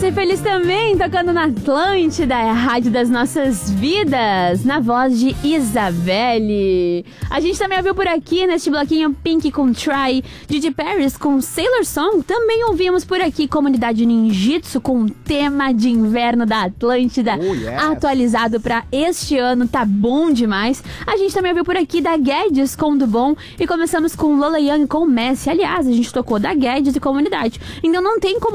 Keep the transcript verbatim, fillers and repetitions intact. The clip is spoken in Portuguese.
contente e feliz também, tocando na Atlântida, a rádio das nossas vidas, na voz de Isabelle. A gente também ouviu por aqui, neste bloquinho, Pink com Try, Didi Paris com Sailor Song. Também ouvimos por aqui Comunidade Ninjitsu com o tema de inverno da Atlântida, oh, yes. atualizado pra este ano, tá bom demais. A gente também ouviu por aqui da Guedes com Do Bom e começamos com Lola Young com Messi. Aliás, a gente tocou da Guedes e Comunidade, então não tem como